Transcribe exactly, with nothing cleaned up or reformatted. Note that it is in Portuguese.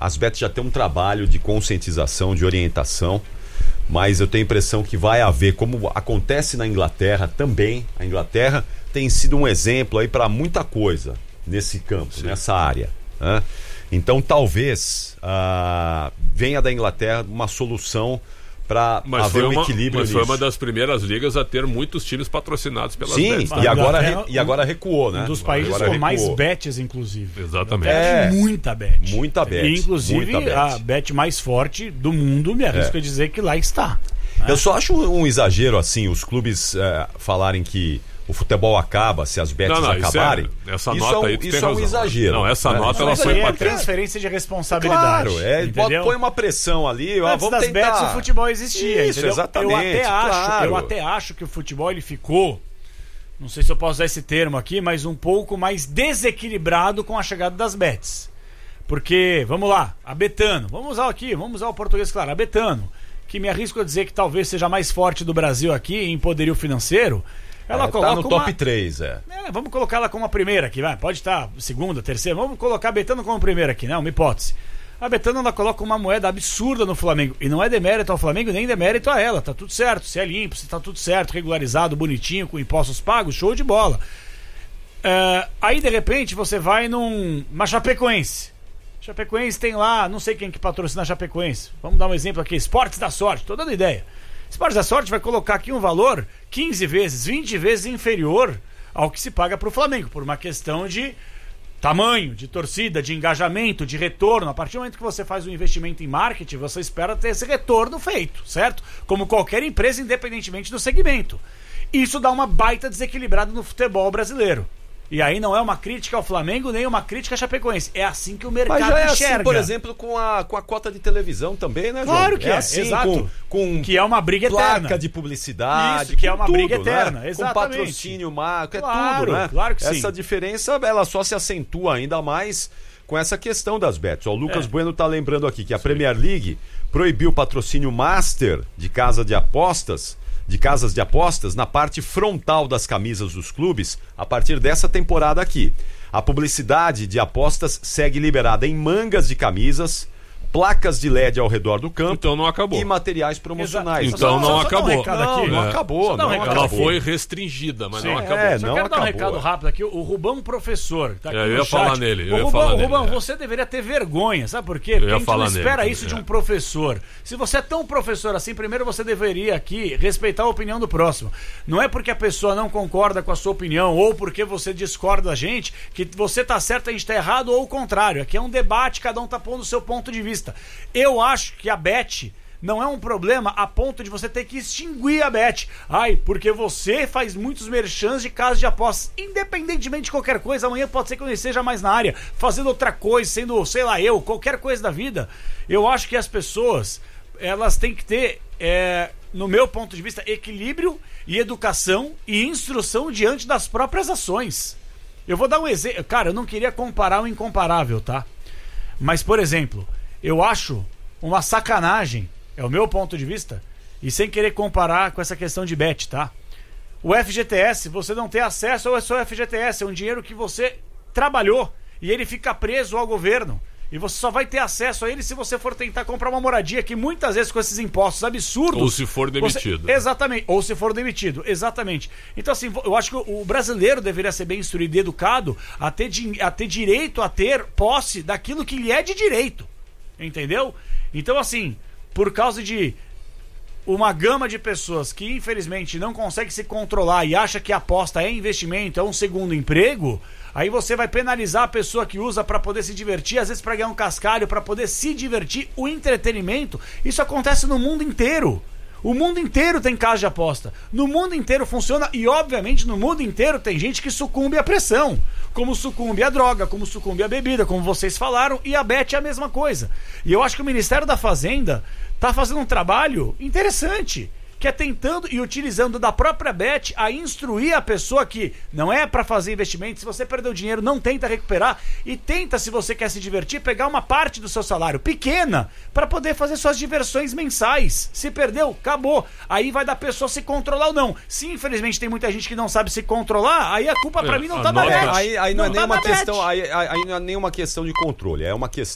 as bets já têm um trabalho de conscientização, de orientação, mas eu tenho a impressão que vai haver, como acontece na Inglaterra também, a Inglaterra tem sido um exemplo aí para muita coisa nesse campo, Sim. nessa área, né? Então talvez uh, venha da Inglaterra uma solução para haver um uma, equilíbrio mas nisso. Mas foi uma das primeiras ligas a ter muitos times patrocinados pelas Sim, bets. Sim, e agora, re, e agora recuou, né? Um dos países agora com recuou. mais bets, inclusive. Exatamente. É, muita bet. Muita bet. E, inclusive, muita bet. a bet mais forte do mundo, me arrisco é. a dizer que lá está. Né? Eu só acho um exagero, assim, os clubes é, falarem que o futebol acaba se as bets não, não, acabarem. Isso é, essa isso nota é um, aí tu isso tem é um razão. exagero. Não, essa né? nota ela isso foi aí é para transferência de responsabilidade. Claro, é, entendeu? põe uma pressão ali, ó, Antes vamos das tentar. bets o futebol existia, Isso, entendeu? exatamente, eu até acho, claro. eu até acho que o futebol ele ficou, não sei se eu posso usar esse termo aqui, mas um pouco mais desequilibrado com a chegada das bets. Porque, vamos lá, a Betano, vamos usar aqui, vamos usar o português claro, a Betano, que me arrisco a dizer que talvez seja a mais forte do Brasil aqui em poderio financeiro. Ela é, coloca tá no top uma... três, é. é. Vamos colocar ela como a primeira aqui, vai. Pode estar segunda, terceira. Vamos colocar a Betano como a primeira aqui, né? Uma hipótese. A Betano, ela coloca uma moeda absurda no Flamengo. E não é demérito ao Flamengo, nem demérito a ela. Tá tudo certo. Se é limpo, se tá tudo certo, regularizado, bonitinho, com impostos pagos, show de bola. É, aí, de repente, você vai num... uma Chapecoense. Chapecoense tem lá, não sei quem que patrocina a Chapecoense. Vamos dar um exemplo aqui. Esportes da Sorte. Tô dando ideia. Esportes da Sorte vai colocar aqui um valor quinze vezes, vinte vezes inferior ao que se paga para o Flamengo, por uma questão de tamanho, de torcida, de engajamento, de retorno. A partir do momento que você faz um investimento em marketing, você espera ter esse retorno feito, certo? Como qualquer empresa, independentemente do segmento. Isso dá uma baita desequilibrada no futebol brasileiro. E aí não é uma crítica ao Flamengo, nem uma crítica à Chapecoense. É assim que o mercado enxerga. Mas já é enxerga. assim, por exemplo, com a, com a cota de televisão também, né, João? Claro que é, é assim, exato. Com, com que é uma briga placa eterna. de publicidade. Isso, que é uma tudo, briga eterna, né? exatamente. Com patrocínio, marca, claro, é tudo, né? Claro que sim. Essa diferença, ela só se acentua ainda mais com essa questão das bets. Ó, o Lucas é. Bueno tá lembrando aqui que a sim. Premier League proibiu o patrocínio master de casa de apostas de casas de apostas na parte frontal das camisas dos clubes a partir dessa temporada aqui. A publicidade de apostas segue liberada em mangas de camisas, placas de L E D ao redor do campo. Então não acabou. E materiais promocionais. Exato. Então só, não só, acabou. Só um não, aqui. não é. acabou. Não um acabou. Ela foi restringida, mas Sim, não acabou. É, só não quero dar um acabou. recado rápido aqui. O Rubão Professor. Tá aqui é, eu no ia chat. falar nele. Eu o ia Rubão, falar Rubão nele, você é. deveria ter vergonha. Sabe por quê? Eu Porque ia a gente não falar espera nele, isso é. de um professor. Se você é tão professor assim, primeiro você deveria aqui respeitar a opinião do próximo. Não é porque a pessoa não concorda com a sua opinião ou porque você discorda da gente que você tá certo e a gente tá errado ou o contrário. Aqui é um debate, cada um tá pondo o seu ponto de vista. Eu acho que a Bet não é um problema a ponto de você ter que extinguir a Bet. Ai, porque você faz muitos merchans de casas de apostas. Independentemente de qualquer coisa, amanhã pode ser que eu não esteja mais na área, fazendo outra coisa, sendo, sei lá, eu, qualquer coisa da vida. Eu acho que as pessoas, elas têm que ter, é, no meu ponto de vista, equilíbrio e educação e instrução diante das próprias ações. Eu vou dar um exemplo. Cara, eu não queria comparar o incomparável, tá? Mas, por exemplo, eu acho uma sacanagem, é o meu ponto de vista, e sem querer comparar com essa questão de bet, tá? O F G T S, você não tem acesso ao seu F G T S, é um dinheiro que você trabalhou e ele fica preso ao governo. E você só vai ter acesso a ele se você for tentar comprar uma moradia, que muitas vezes com esses impostos absurdos... Ou se for demitido. Você... Exatamente, ou se for demitido, exatamente. Então assim, eu acho que o brasileiro deveria ser bem instruído e educado a ter, di... a ter direito a ter posse daquilo que lhe é de direito. Entendeu? Então assim, por causa de uma gama de pessoas que infelizmente não consegue se controlar e acha que a aposta é investimento, é um segundo emprego, aí você vai penalizar a pessoa que usa para poder se divertir, às vezes para ganhar um cascalho, para poder se divertir. O entretenimento, isso acontece no mundo inteiro. O mundo inteiro tem casa de aposta. No mundo inteiro funciona e, obviamente, no mundo inteiro tem gente que sucumbe à pressão. Como sucumbe à droga, como sucumbe à bebida, como vocês falaram, e a Bet é a mesma coisa. E eu acho que o Ministério da Fazenda está fazendo um trabalho interessante, que é tentando e utilizando da própria Bet a instruir a pessoa que não é para fazer investimento. Se você perdeu dinheiro, não tenta recuperar e tenta, se você quer se divertir, pegar uma parte do seu salário pequena para poder fazer suas diversões mensais. Se perdeu, acabou. Aí vai da pessoa se controlar ou não. Se infelizmente tem muita gente que não sabe se controlar, aí a culpa para É, mim não a tá na nota- Bet. Aí, aí não, Não é tá nenhuma na Bet. questão, aí, aí não é nenhuma questão de controle, é uma questão